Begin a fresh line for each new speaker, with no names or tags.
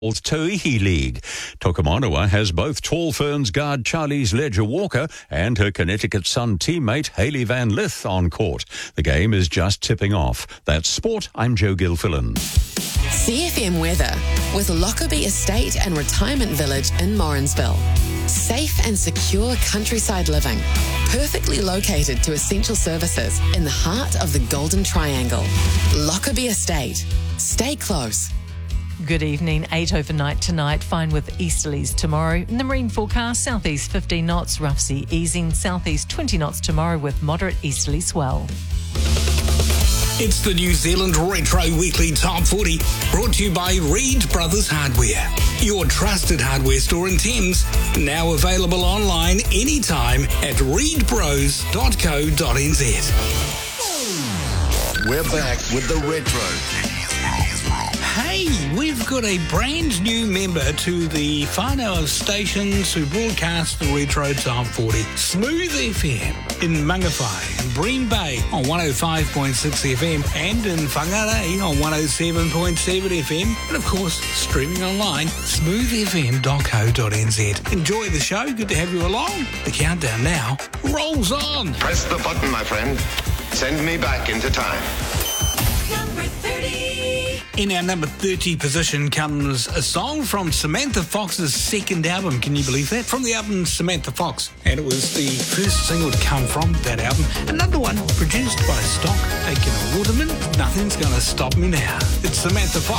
Tauihi League. Tokomonawa has both Tall Ferns guard Charlize Ledger-Walker and her Connecticut Sun teammate Hayley Van Lith on court. The game is just tipping off. That's sport. I'm Joe Gilfillan.
CFM weather with Lockerbie Estate and Retirement Village in Morrinsville. Safe and secure countryside living, perfectly located to essential services in the heart of the Golden Triangle. Lockerbie Estate. Stay close.
Good evening. 8 overnight tonight, fine with easterlies tomorrow. In the marine forecast, southeast 15 knots, rough sea easing, southeast 20 knots tomorrow with moderate easterly swell.
It's the New Zealand Retro Weekly Top 40, brought to you by Reed Brothers Hardware, your trusted hardware store in Thames, now available online anytime at reedbros.co.nz.
We're back with the Retro.
Hey, we've got a brand new member to the whānau of stations who broadcast the Retro Top 40. Smooth FM in Mangawhai and Bream Bay on 105.6 FM and in Whangarei on 107.7 FM. And of course, streaming online, smoothfm.co.nz. Enjoy the show. Good to have you along. The countdown now rolls on.
Press the button, my friend. Send me back into time.
Number 30.
In our number 30 position comes a song from Samantha Fox's second album. Can you believe that? From the album Samantha Fox. And it was the first single to come from that album. Another one produced by Stock Aitken Waterman. Nothing's Gonna Stop Me Now. It's Samantha Fox.